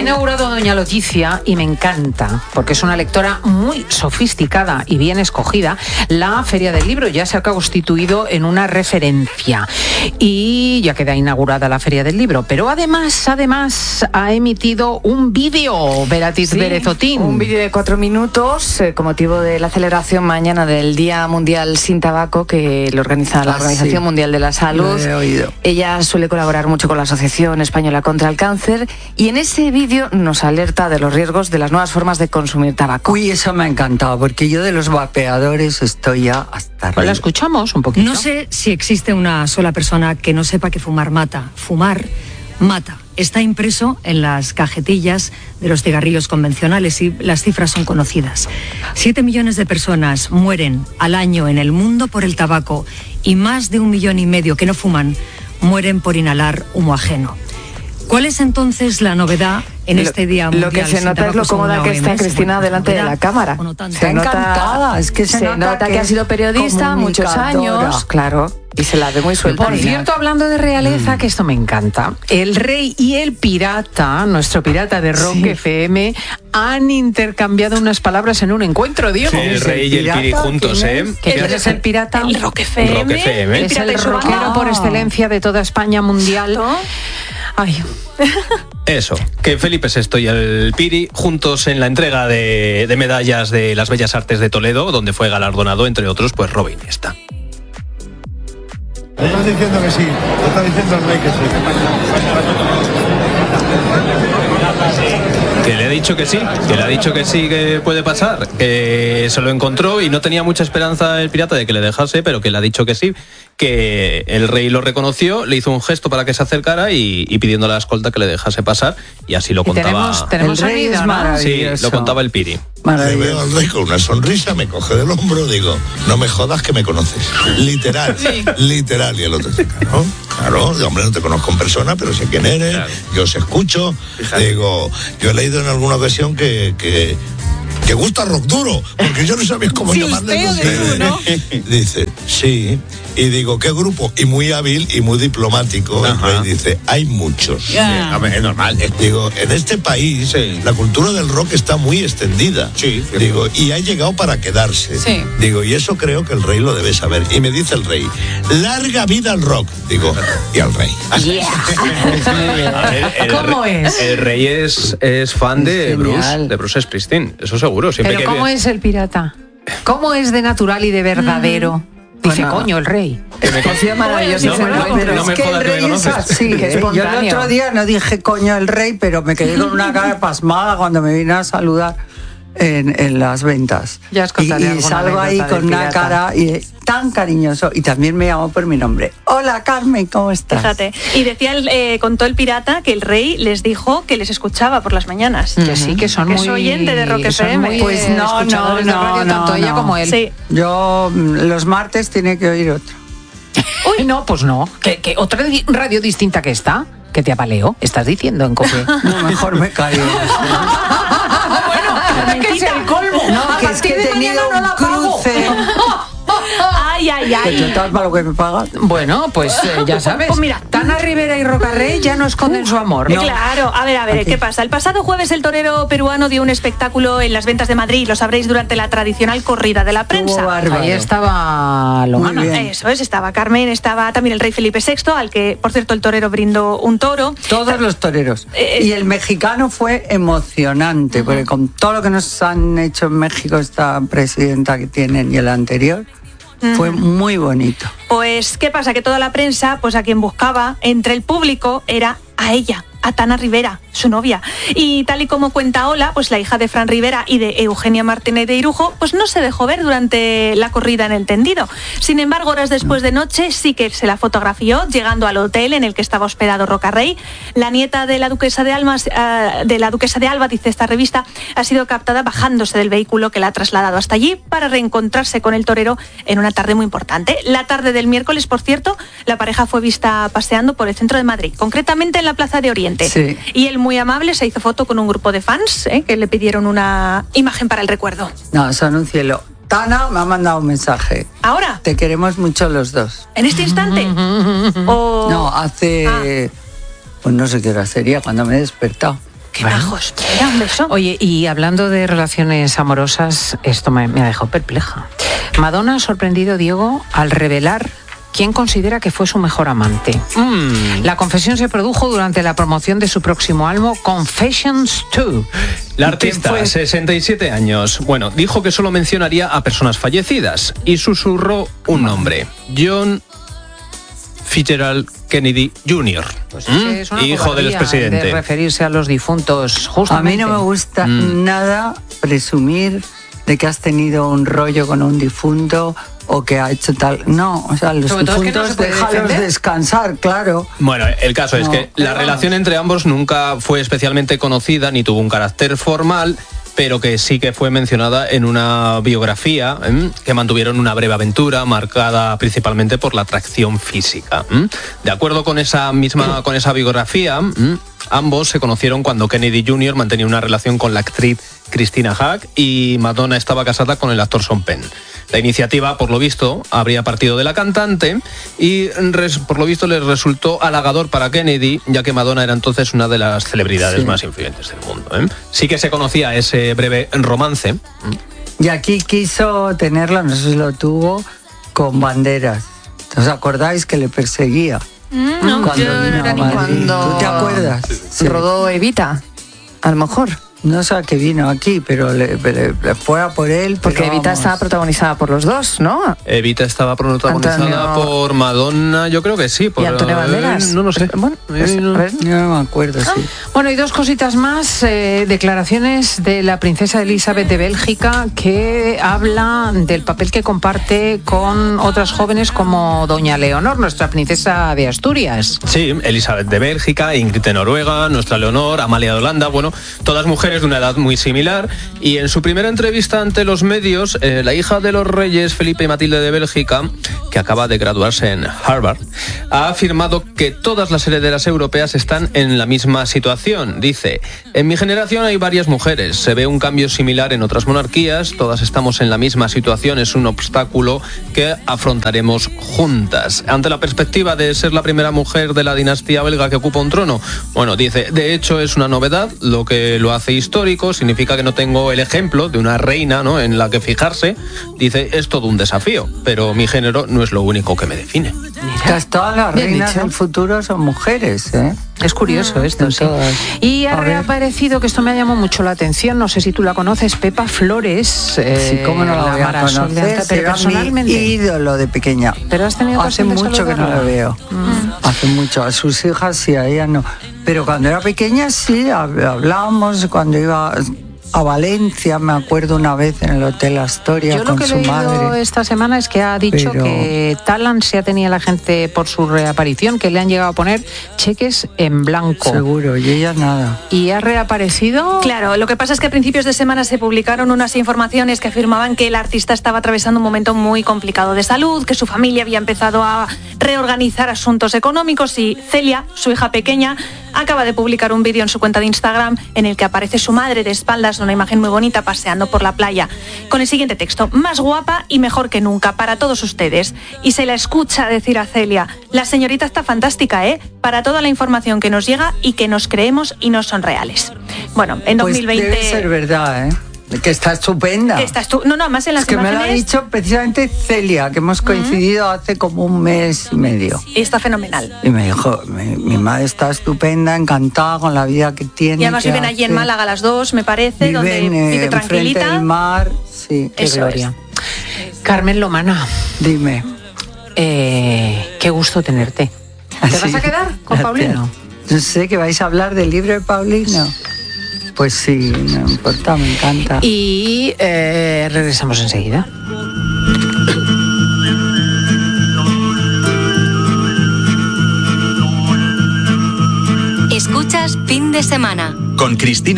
inaugurado doña Leticia y me encanta, porque es una lectora muy sofisticada y bien escogida. La Feria del Libro ya se ha constituido en una referencia y ya queda inaugurada la Feria del Libro, pero además ha emitido un vídeo, Beatriz Berezotín. Un vídeo de 4 minutos con motivo de la celebración mañana del Día Mundial sin Tabaco que lo organiza la Organización Mundial de la Salud. Lo he oído. Ella suele colaborar mucho con la Asociación Española contra el Cáncer y en ese vídeo nos alerta de los riesgos de las nuevas formas de consumir tabaco. Uy, eso me ha encantado, porque yo de los vapeadores estoy ya hasta arriba. Pues la escuchamos un poquito. No sé si existe una sola persona que no sepa que fumar mata. Fumar mata. Está impreso en las cajetillas de los cigarrillos convencionales y las cifras son conocidas. 7 millones de personas mueren al año en el mundo por el tabaco y más de 1,5 millones que no fuman mueren por inhalar humo ajeno. ¿Cuál es entonces la novedad en este Día Mundial? Lo que se nota es lo cómoda que está Cristina delante de la cámara. Está encantada, es que se nota que ha sido periodista muchos años, claro, y se la ve muy suelta. Por cierto, hablando de realeza, que esto me encanta, el rey y el pirata, nuestro pirata de Rock FM, han intercambiado unas palabras en un encuentro, Diego. Sí, el rey y el piri juntos, ¿Quién es el pirata? El Rock FM. Rock FM. Es el rockero por excelencia de toda España mundial. Ay. Eso, que Felipe VI y el Piri juntos en la entrega de medallas de las Bellas Artes de Toledo, donde fue galardonado, entre otros, pues Robin Iniesta. Estás diciendo que sí, te está diciendo el rey que sí. Que le ha dicho que sí, que puede pasar, que se lo encontró y no tenía mucha esperanza el pirata de que le dejase, pero que le ha dicho que sí, que el rey lo reconoció, le hizo un gesto para que se acercara y pidiendo a la escolta que le dejase pasar, y así lo contaba. Tenemos el rey sonido, es ¿no? maravilloso. Sí, lo contaba el Piri. Le veo al rey con una sonrisa, me coge del hombro, digo, no me jodas que me conoces. Literal, literal. Y el otro dice, claro, hombre, no te conozco en persona, pero sé quién eres, yo os escucho. Fíjate. Digo, yo he leído en alguna ocasión que gusta rock duro, porque yo no sabía cómo llamarle a ustedes. ¿No? Dice, sí. Y digo, ¿qué grupo? Y muy hábil y muy diplomático. El rey dice, hay muchos. Sí, es normal. Digo, en este país la cultura del rock está muy extendida. Sí. Digo, y ha llegado para quedarse. Sí. Digo, y eso creo que el rey lo debe saber. Y me dice el rey, larga vida al rock. Digo, y al rey. ¿Cómo es? El rey es fan de Bruce Springsteen, eso seguro. Pero ¿cómo es el pirata? ¿Cómo es de natural y de verdadero? Dice, coño, el rey. Es maravilloso. Pero es que el rey es así. Yo el otro día no dije coño el rey, pero me quedé con una cara pasmada cuando me vine a saludar en las ventas. Ya os contaré y salgo ahí con una cara tan cariñoso y también me llamó por mi nombre. Hola Carmen, ¿cómo estás? Fíjate. Y decía contó el pirata que el rey les dijo que les escuchaba por las mañanas. Que sí, que son muy... es oyente de Rock FM. Pues no, tanto ella como él. Sí. Yo los martes tiene que oír otro. Uy, no, pues no. ¿Que otra radio distinta que esta? Que te apaleo, estás diciendo en COPE. No, mejor me callo. Bueno, que es el colmo. No, que es que he tenido un cruce. Ay. Que total para lo que me pagan. Bueno, pues ya sabes. Pues mira. Tana Rivera y Rocarrey ya no esconden su amor, ¿no? Claro, a ver, ¿qué pasa? El pasado jueves el torero peruano dio un espectáculo en las ventas de Madrid, lo sabréis, durante la tradicional corrida de la prensa. Ahí estaba Lomana. Eso es, estaba Carmen, estaba también el rey Felipe VI, al que, por cierto, el torero brindó un toro. Todos los toreros. Y el mexicano fue emocionante, porque con todo lo que nos han hecho en México esta presidenta que tienen y el anterior, fue muy bonito. Pues, ¿qué pasa? Que toda la prensa, pues a quien buscaba entre el público era a ella, a Tana Rivera, su novia. Y tal y como cuenta Ola, pues la hija de Fran Rivera y de Eugenia Martínez de Irujo, pues no se dejó ver durante la corrida en el tendido. Sin embargo, horas después de noche sí que se la fotografió llegando al hotel en el que estaba hospedado Rocarrey. La nieta de la duquesa de Alba, dice esta revista, ha sido captada bajándose del vehículo que la ha trasladado hasta allí para reencontrarse con el torero en una tarde muy importante. La tarde del miércoles, por cierto, la pareja fue vista paseando por el centro de Madrid, concretamente en la Plaza de Oriente. Sí. Y él, muy amable, se hizo foto con un grupo de fans que le pidieron una imagen para el recuerdo. No, son un cielo. Tana me ha mandado un mensaje. ¿Ahora? Te queremos mucho los dos. ¿En este instante? No, hace... Pues no sé qué hora sería, cuando me he despertado. Qué majos. Era un beso. Oye, y hablando de relaciones amorosas, esto me ha dejado perpleja. Madonna ha sorprendido, Diego, al revelar quién considera que fue su mejor amante. La confesión se produjo durante la promoción de su próximo álbum, Confessions 2. La artista, 67 años, bueno, dijo que solo mencionaría a personas fallecidas y susurró un nombre: John Fitzgerald Kennedy Jr., Pues es una hijo del expresidente. De referirse a los difuntos, justamente. A mí no me gusta nada presumir de que has tenido un rollo con un difunto o que ha hecho tal. No, o sea, los difuntos déjalos descansar, claro. Bueno, el caso es que la relación entre ambos nunca fue especialmente conocida ni tuvo un carácter formal, pero que sí que fue mencionada en una biografía que mantuvieron una breve aventura marcada principalmente por la atracción física. De acuerdo con esa biografía, ambos se conocieron cuando Kennedy Jr. mantenía una relación con la actriz Christina Hack y Madonna estaba casada con el actor Sean Penn. La iniciativa, por lo visto, habría partido de la cantante y por lo visto les resultó halagador para Kennedy, ya que Madonna era entonces una de las celebridades más influyentes del mundo. Sí que se conocía ese breve romance. Y aquí quiso tenerlo, no sé si lo tuvo, con Banderas. ¿Os acordáis que le perseguía? No, Cuando yo no vino era a ni Madrid. cuando ¿Tú te acuerdas? Sí. rodó Evita, a lo mejor. No sé a qué vino aquí, pero le fue a por él. Porque pero Evita vamos. estaba protagonizada por los dos, ¿no? Evita estaba protagonizada por Madonna, yo creo que sí. Por ¿Y Antonio Banderas? No lo sé. Bueno, pues, a ver. Yo no me acuerdo, sí. Bueno, y dos cositas más. Declaraciones de la princesa Elizabeth de Bélgica, que habla del papel que comparte con otras jóvenes como doña Leonor, nuestra princesa de Asturias. Sí, Elizabeth de Bélgica, Ingrid de Noruega, nuestra Leonor, Amalia de Holanda, bueno, todas mujeres de una edad muy similar. Y en su primera entrevista ante los medios, la hija de los reyes, Felipe y Matilde de Bélgica, que acaba de graduarse en Harvard, ha afirmado que todas las herederas europeas están en la misma situación. Dice: en mi generación hay varias mujeres, se ve un cambio similar en otras monarquías, todas estamos en la misma situación, es un obstáculo que afrontaremos juntas. Ante la perspectiva de ser la primera mujer de la dinastía belga que ocupa un trono, bueno, dice, de hecho es una novedad, lo que lo hace histórico, significa que no tengo el ejemplo de una reina, ¿no?, en la que fijarse. Dice, es todo un desafío, pero mi género no es lo único que me define. Mira, todas las reinas del futuro son mujeres, ¿eh? Es curioso esto, sí. Y ha reaparecido, que esto me ha llamado mucho la atención, no sé si tú la conoces, Pepa Flores. Sí, cómo no la voy a conocer, pero era personalmente. mi ídolo de pequeña. Pero has tenido Hace mucho que no la veo. Hace mucho. A sus hijas sí, a ella no. Pero cuando era pequeña sí, hablábamos cuando iba a Valencia, me acuerdo una vez en el Hotel Astoria con su madre. Yo lo que he leído esta semana es que ha dicho que tal ansia tenía la gente por su reaparición que le han llegado a poner cheques en blanco. Seguro, y ella nada. ¿Y ha reaparecido? Claro, lo que pasa es que a principios de semana se publicaron unas informaciones que afirmaban que el artista estaba atravesando un momento muy complicado de salud, que su familia había empezado a reorganizar asuntos económicos y Celia, su hija pequeña, acaba de publicar un vídeo en su cuenta de Instagram en el que aparece su madre de espaldas, una imagen muy bonita, paseando por la playa, con el siguiente texto: más guapa y mejor que nunca para todos ustedes. Y se la escucha decir a Celia: la señorita está fantástica, para toda la información que nos llega y que nos creemos y no son reales. Bueno, en 2020... Debe ser verdad, que está estupenda. No, más en las que imágenes... me lo ha dicho precisamente Celia, que hemos coincidido hace como un mes y medio. Y está fenomenal. Y me dijo, mi madre está estupenda, encantada con la vida que tiene. Y además viven allí en Málaga las dos, me parece, donde vive tranquilita. Enfrente del mar, sí. Qué gloria. Carmen Lomana. Dime. Qué gusto tenerte. ¿Te vas a quedar con Paulino? No sé, que vais a hablar del libro de Paulino. Pues sí, no importa, me encanta. Y regresamos enseguida. Escuchas Fin de Semana con Cristina